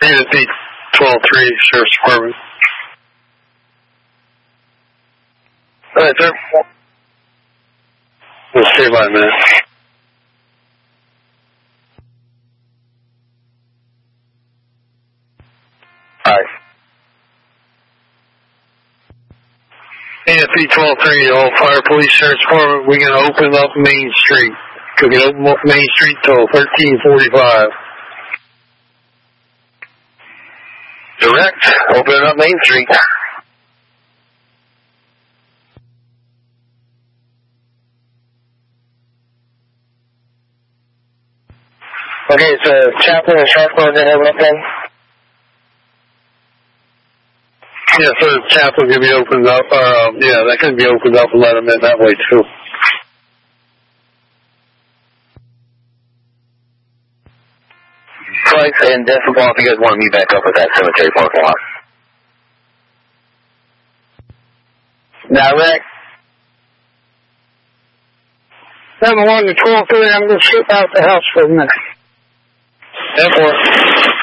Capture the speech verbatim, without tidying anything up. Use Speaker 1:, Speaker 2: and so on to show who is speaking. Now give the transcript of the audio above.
Speaker 1: Unit B twelve three, Sheriff's Department. All right, there. We'll stay by a minute. All right. Unit B twelve three, all fire police, Sheriff's Department. We're going to open up Main Street. We can open up Main Street till thirteen forty-five. Direct. Open up Main Street. Okay, so Chaplain and Sheriff are going to open up then? Yes, sir. Chaplain can be opened up. Or, um, yeah, that can be opened up and let them in that way, too. Price and Decibel, if you guys want to meet back up at that cemetery parking lot. Direct.
Speaker 2: seven one to twelve three, I'm going to slip out the house for a minute.
Speaker 1: ten four.